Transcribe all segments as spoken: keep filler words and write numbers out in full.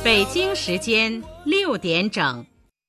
北京时间六点整。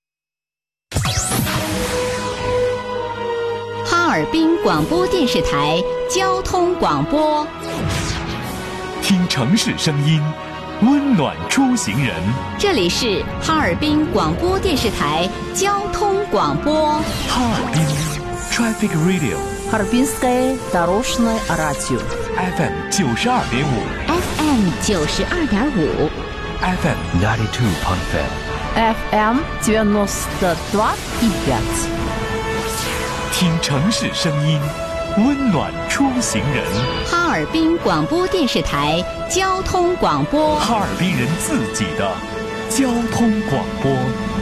哈尔滨广播电视台交通广播， 听城市声音，温暖出行人。 这里是哈尔滨广播电视台交通广播。 哈尔滨 Traffic Radio， Харбинское дорожное радио F M 九十二点五 F M 九十二点五 F M ninety two point five F M девяносто два и пять。 听城市声音，温暖出行人。 哈尔滨广播电视台交通广播， 哈尔滨人自己的交通广播。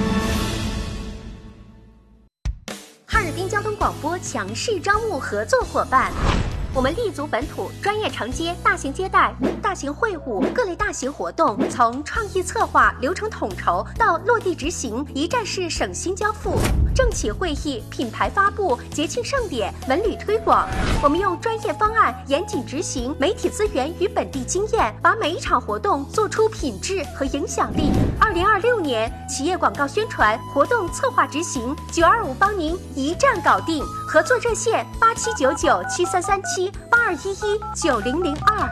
哈尔滨交通广播强势招募合作伙伴。我们立足本土，专业承接大型接待、大型会晤、各类大型活动，从创意策划、流程统筹到落地执行，一站式省心交付。政企会议、品牌发布、节庆盛典、文旅推广，我们用专业方案严谨执行，媒体资源与本地经验，把每一场活动做出品质和影响力。二零二六年企业广告宣传活动策划执行，九二五帮您一站搞定。合作热线八七九九七三三七八二一一九零零二。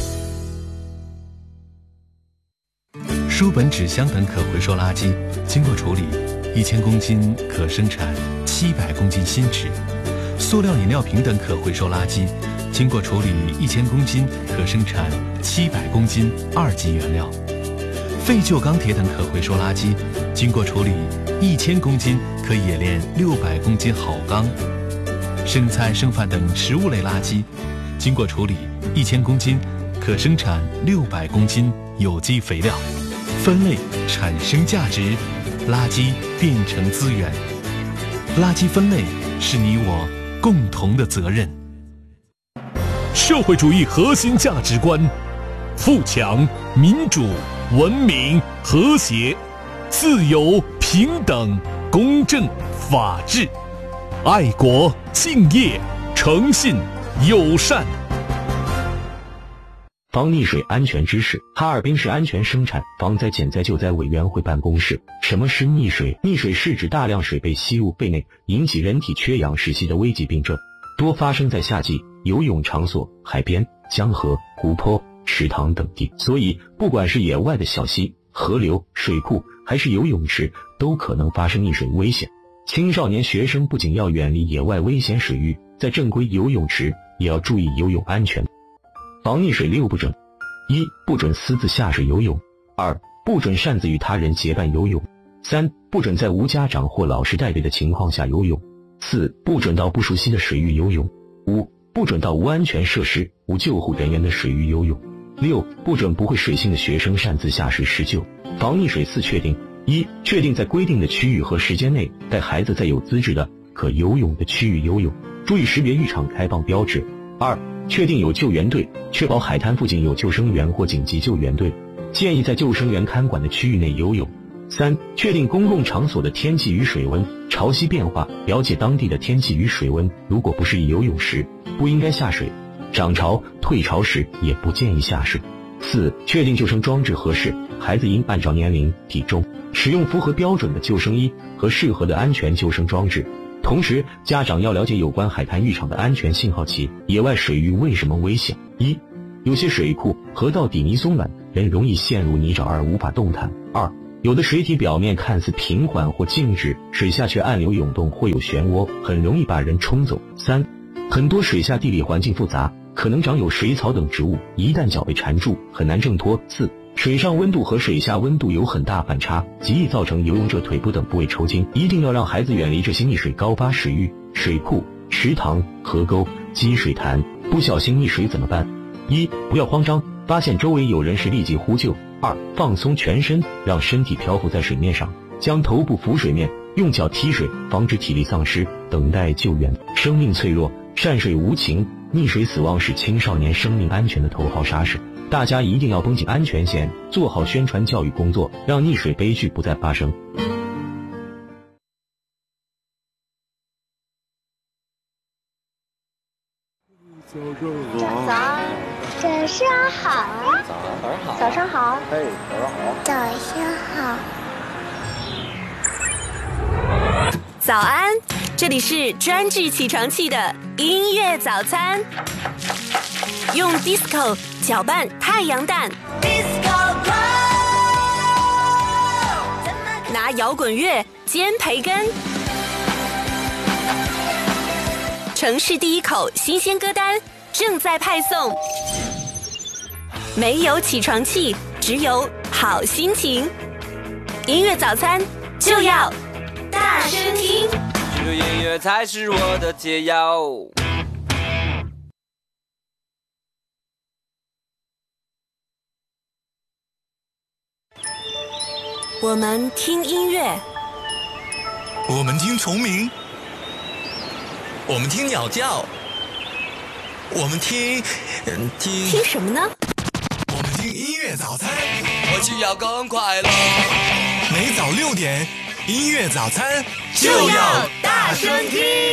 书本、纸箱等可回收垃圾经过处理，一千公斤可生产七百公斤新纸；塑料饮料瓶等可回收垃圾经过处理，一千公斤可生产七百公斤二级原料；废旧钢铁等可回收垃圾经过处理，一千公斤可冶炼六百公斤好钢；剩菜剩饭等食物类垃圾经过处理，一千公斤可生产六百公斤有机肥料。分类产生价值，垃圾变成资源。垃圾分类是你我共同的责任。 社会主义核心价值观：富强、民主、文明、和谐、自由、平等、公正、法治、爱国、敬业、诚信、友善。 防溺水安全知识。哈尔滨市安全生产防灾减灾救灾委员会办公室。什么是溺水？溺水是指大量水被吸入肺内，引起人体缺氧窒息的危急病症，多发生在夏季游泳场所、海边、江河、湖泊、池塘等地。所以不管是野外的小溪、河流、水库，还是游泳池，都可能发生溺水危险。青少年学生不仅要远离野外危险水域，在正规游泳池也要注意游泳安全。防溺水六不准：一、不准私自下水游泳；二、不准擅自与他人结伴游泳；三、不准在无家长或老师带队的情况下游泳；四、不准到不熟悉的水域游泳；五、不准到无安全设施、无救护人员的水域游泳；六、不准不会水性的学生擅自下水施救。防溺水四确定：一、确定在规定的区域和时间内带孩子在有资质的可游泳的区域游泳，注意识别浴场开放标志；二、确定有救援队，确保海滩附近有救生员或紧急救援队，建议在救生员看管的区域内游泳。三、确定公共场所的天气与水温、潮汐变化，了解当地的天气与水温，如果不适宜游泳时，不应该下水；涨潮、退潮时也不建议下水。四、确定救生装置合适，孩子应按照年龄、体重，使用符合标准的救生衣和适合的安全救生装置。同时，家长要了解有关海滩浴场的安全信号器。野外水域为什么危险？一、有些水库、河道底泥松软，人容易陷入泥沼而无法动弹；二、有的水体表面看似平缓或静止，水下却暗流涌动或有漩涡，很容易把人冲走；三、很多水下地理环境复杂，可能长有水草等植物，一旦脚被缠住，很难挣脱；四、水上温度和水下温度有很大反差，极易造成游泳者腿部等部位抽筋。一定要让孩子远离这些溺水高发水域、水库、池塘、河沟、积水潭。不小心溺水怎么办？一、不要慌张，发现周围有人时立即呼救；二、放松全身，让身体漂浮在水面上，将头部浮水面，用脚踢水，防止体力丧失，等待救援。生命脆弱，善水无情，溺水死亡是青少年生命安全的头号杀手。大家一定要绷紧安全线，做好宣传教育工作，让溺水悲剧不再发生。 早，这是上好呀！早上好。 嘿，早上好。 早上好。 早安，这里是专治起床气的音乐早餐，用 disco 搅拌太阳蛋， disco 拿摇滚乐煎培根，城市第一口新鲜歌单正在派送。没有起床气，只有好心情。音乐早餐就要大声听， 只有音乐才是我的解药。 我们听音乐， 我们听虫鸣，我们听鸟叫，我们听嗯听听什么呢？ 我们听音乐早餐， 我就要更快乐。 每早六点，音乐早餐就要大声听。